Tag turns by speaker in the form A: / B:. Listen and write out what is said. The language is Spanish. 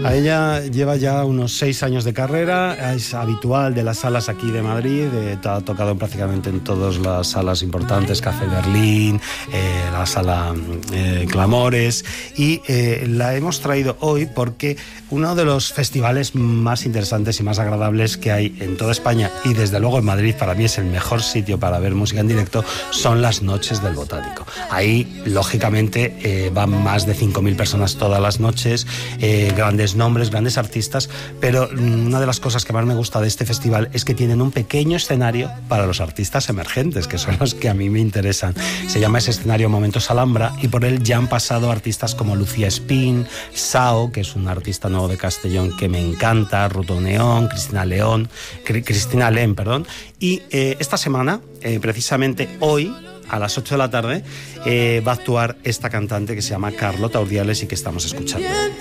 A: A ella lleva ya unos 6 años de carrera, es habitual de las salas aquí de Madrid, ha tocado prácticamente en todas las salas importantes, Café Berlín, la sala Clamores, y la hemos traído hoy porque uno de los festivales más interesantes y más agradables que hay en toda España, y desde luego en Madrid para mí es el mejor sitio para ver música en directo, son las Noches del Botánico. Ahí, lógicamente, van más de 5.000 personas todas las noches, grandes nombres, grandes artistas, pero una de las cosas que más me gusta de este festival es que tienen un pequeño escenario para los artistas emergentes, que son los que a mí me interesan. Se llama ese escenario Momentos Alhambra, y por él ya han pasado artistas como Lucía Espín, Sao, que es un artista nuevo de Castellón que me encanta, Ruto Neón, Cristina León, y esta semana, precisamente hoy, a las 8 de la tarde, va a actuar esta cantante que se llama Carlota Urdiales y que estamos escuchando.